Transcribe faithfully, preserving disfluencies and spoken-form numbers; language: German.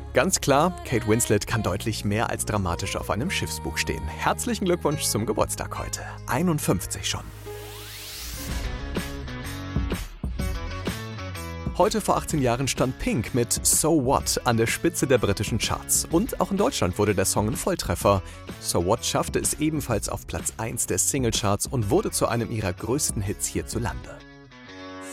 Ganz klar, Kate Winslet kann deutlich mehr als dramatisch auf einem Schiffsbug stehen. Herzlichen Glückwunsch zum Geburtstag heute. einundfünfzig schon. Heute vor achtzehn Jahren stand Pink mit So What an der Spitze der britischen Charts. Und auch in Deutschland wurde der Song ein Volltreffer. So What schaffte es ebenfalls auf Platz eins der Singlecharts und wurde zu einem ihrer größten Hits hierzulande.